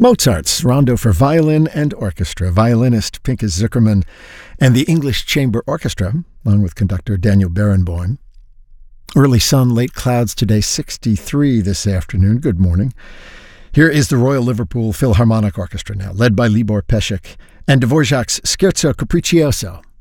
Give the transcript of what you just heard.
Mozart's Rondo for Violin and Orchestra, violinist Pinchas Zukerman, and the English Chamber Orchestra, along with conductor Daniel Barenboim. Early sun, late clouds today, 63 this afternoon. Good morning. Here is the Royal Liverpool Philharmonic Orchestra now, led by Libor Pesek, and Dvorak's Scherzo Capriccioso